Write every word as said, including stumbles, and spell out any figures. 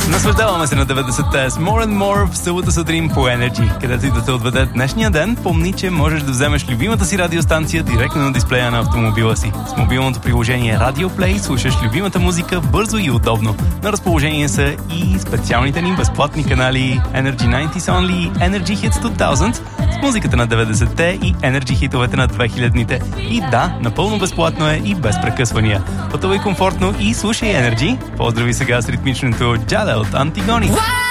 Наслаждаваме се на деветдесетте с More and More в събота сутрин по Energy, където и да те отведе днешния ден. Помни, че можеш да вземеш любимата си радиостанция директно на дисплея на автомобила си. С мобилното приложение Radio Play слушаш любимата музика бързо и удобно. На разположение са и специалните ни безплатни канали Energy деветдесет Only и Energy Hits две хиляди с музиката на деветдесетте и Energy хитовете на две хилядните. И да, напълно безплатно е и без прекъсвания. Пътувай комфортно и слушай Energy. Поздрави сега с ритмичното Джада от Антигони.